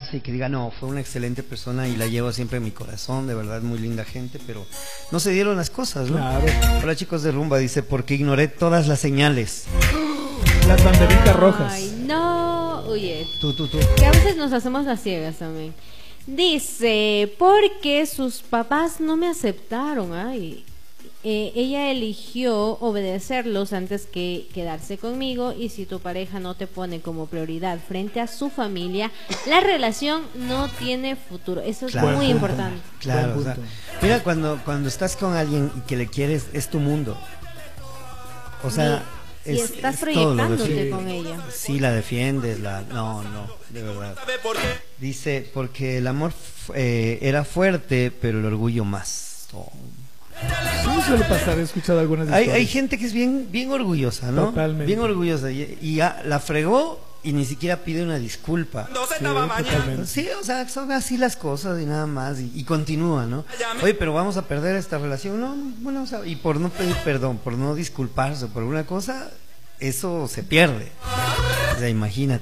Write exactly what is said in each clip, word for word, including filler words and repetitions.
arrepentirse y que diga, no, fue una excelente persona y la llevo siempre en mi corazón, de verdad, muy linda gente, pero no se dieron las cosas, ¿no? Claro. Hola chicos de Rumba, dice, porque ignoré todas las señales. Las banderitas rojas. Ay, no. Oye, Tú, tú, tú. que a veces nos hacemos las ciegas también. Dice, porque sus papás no me aceptaron. Ay, eh, ella eligió obedecerlos antes que quedarse conmigo, y si tu pareja no te pone como prioridad frente a su familia, la relación no tiene futuro. Eso es Claro. muy Buen importante. Claro, Buen o sea, punto. mira, cuando, cuando estás con alguien y que le quieres, es tu mundo. O sea, Y- y es, estás es todo lo proyectándote defi- con ella. Sí, la defiendes, la no, no, de verdad. Dice, porque el amor f- eh, era fuerte, pero el orgullo más. Oh. Sí, suele pasar, he escuchado algunas Hay, historias. hay gente que es bien, bien orgullosa, ¿no? Totalmente. Bien orgullosa y, y ya la fregó y ni siquiera pide una disculpa. Sí, totalmente. Sí, o sea, son así las cosas y nada más, y, y continúa, ¿no? Oye, pero vamos a perder esta relación, no, bueno, o sea, y por no pedir perdón, por no disculparse por una cosa, eso se pierde. O sea, imagínate.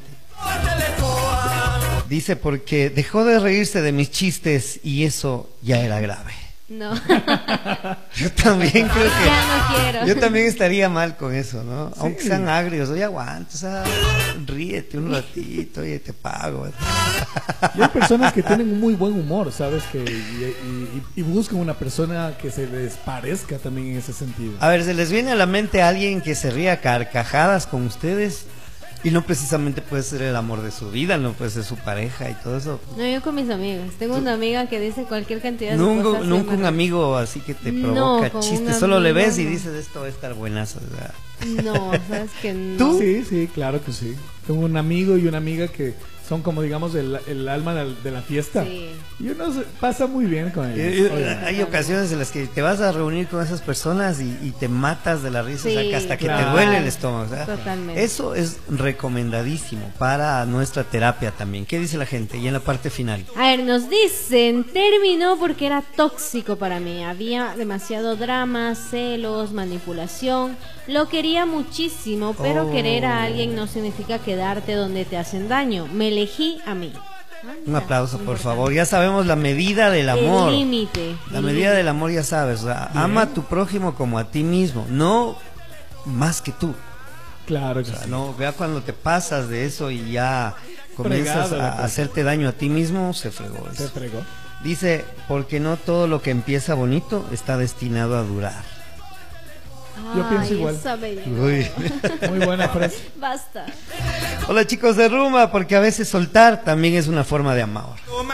Dice, porque dejó de reírse de mis chistes y eso ya era grave. No, Yo también creo que... ya no quiero. Yo también estaría mal con eso, ¿no? Sí. Aunque sean agrios, oye, aguanta, o sea, ríete un ratito, oye, te pago. Y hay personas que tienen un muy buen humor, ¿sabes? Que, y, y- y buscan una persona que se les parezca también en ese sentido. A ver, ¿se les viene a la mente alguien que se ría a carcajadas con ustedes? Y no precisamente puede ser el amor de su vida, no puede ser su pareja y todo eso. No, yo con mis amigas. Tengo una amiga que dice cualquier cantidad de Nunca, cosas. y nunca me un río. amigo así que te No, provoca con un chistes, solo le amigo, ves y no. dices, esto va a estar buenazo. O sea. No, sabes que no. ¿Tú? Sí, sí, claro que sí. Tengo un amigo y una amiga que son como, digamos, el, el alma de la, de la fiesta. Sí. Y uno se pasa muy bien con Eh, ellos. eh, obviamente. Hay ocasiones en las que te vas a reunir con esas personas y, y te matas de la risa, o sea, Sí, que hasta que claro. te duele el estómago. O sea, Totalmente. eso es recomendadísimo para nuestra terapia también. ¿Qué dice la gente? Y en la parte final. A ver, nos dicen, terminó porque era tóxico para mí. Había demasiado drama, celos, manipulación. Lo quería muchísimo, pero Oh. querer a alguien no significa quedarte donde te hacen daño. Me elegí a mí. Un aplauso, por favor. Ya sabemos la medida del amor. El límite. La el medida límite. del amor ya sabes. O sea, ama a tu prójimo como a ti mismo, no más que tú. Claro O que sea, sí. no, vea cuando te pasas de eso y ya comienzas Fregado la a cosa. hacerte daño a ti mismo, se fregó Se eso. fregó. Dice, porque no todo lo que empieza bonito está destinado a durar. Yo pienso Ay, igual. esa belleza. Uy. Muy buena frase. Basta. Hola chicos de Rumba, porque a veces soltar también es una forma de amor.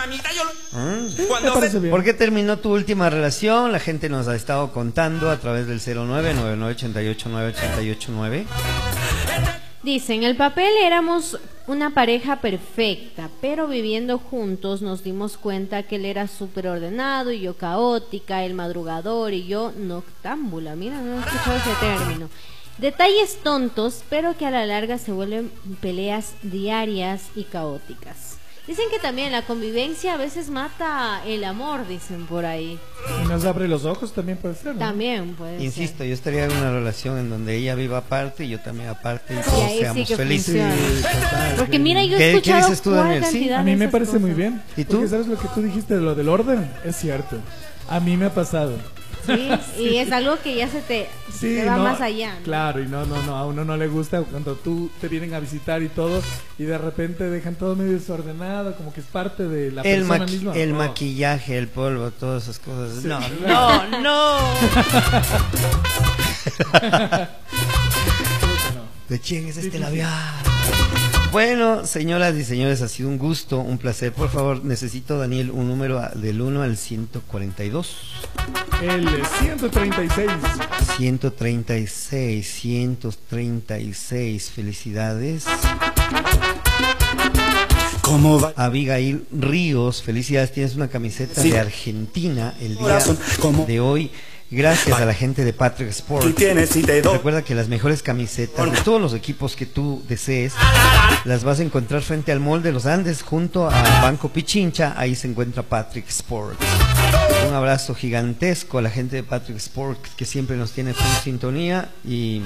Me parece bien. ¿Por qué terminó tu última relación? La gente nos ha estado contando a través del cero nueve nueve nueve ocho ocho nueve ocho ocho nueve. Dice, en el papel éramos una pareja perfecta, pero viviendo juntos nos dimos cuenta que él era súper ordenado y yo caótica, el madrugador y yo noctámbula. Mira, no he escuchado ese término. Detalles tontos, pero que a la larga se vuelven peleas diarias y caóticas. Dicen que también la convivencia a veces mata el amor, dicen por ahí. Y nos abre los ojos también puede ser, ¿no? También puede Insisto, ser. yo estaría en una relación en donde ella viva aparte y yo también aparte y Y todos ahí sí seamos que felices. funciona. Sí, total. Porque mira, yo he ¿Qué- qué escuchado dices tú, cuál Daniel? Sí, cantidad A de mí me esas parece muy cosas. bien. ¿Y tú? Porque sabes lo que tú dijiste de lo del orden, es cierto. A mí me ha pasado. Sí, y es algo que ya se te, Sí, te va no, más allá, ¿no? Claro, y no, no, no, a uno no le gusta cuando tú te vienen a visitar y todo, y de repente dejan todo medio desordenado, como que es parte de la El, persona maqui- misma. el Oh. maquillaje, el polvo, todas esas cosas. Sí, no, claro. no, no. No. ¿De quién es este Difícil. labial? Bueno, señoras y señores, ha sido un gusto, un placer. Por favor, necesito, Daniel, un número a- del uno al ciento cuarenta y dos. El ciento treinta y seis. ciento treinta y seis, ciento treinta y seis. Felicidades. ¿Cómo va? Abigail Ríos, felicidades. Tienes una camiseta Sí. de Argentina el día Corazón, ¿cómo? de hoy. Gracias a la gente de Patrick Tú Sport. tienes y te doy. Recuerda que las mejores camisetas de todos los equipos que tú desees las vas a encontrar frente al Mall de los Andes junto a Banco Pichincha. Ahí se encuentra Patrick Sport. Un abrazo gigantesco a la gente de Patrick Sport que siempre nos tiene en sintonía. Y,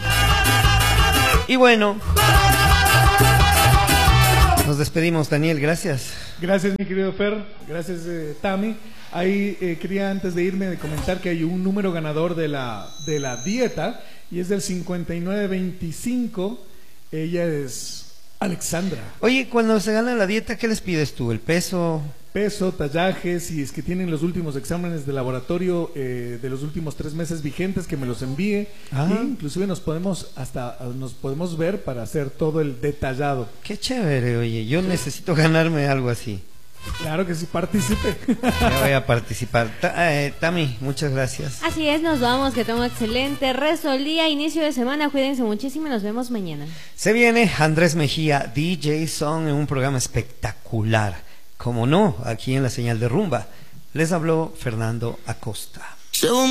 y bueno, nos despedimos, Daniel. Gracias. Gracias, mi querido Fer. Gracias, eh, Tami. Ahí eh, quería antes de irme de comentar que hay un número ganador de la, de la dieta y es del cincuenta y nueve veinticinco. Ella es Alexandra. Oye, cuando se gana la dieta, ¿qué les pides tú? ¿El peso? Peso, tallaje, si es que tienen los últimos exámenes de laboratorio eh, de los últimos tres meses vigentes, que me los envíe. Ah. Y inclusive nos podemos hasta nos podemos ver para hacer todo el detallado. Qué chévere, oye, yo necesito ganarme algo así. Claro que sí, participe. Ya voy a participar. Ta- eh, Tami, muchas gracias. Así es, nos vamos, que tengo un excelente resto del día, inicio de semana, cuídense muchísimo y nos vemos mañana. Se viene Andrés Mejía, D J Son, en un programa espectacular. Como no, aquí en la señal de Rumba. Les habló Fernando Acosta.